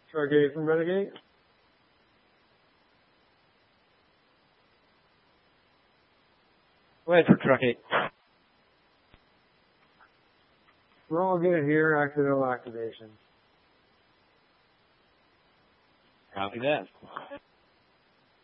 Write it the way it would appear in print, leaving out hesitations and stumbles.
Truck 8 from Renegade. Go ahead for Truck 8. We're all good here. Accidental activation. Copy that.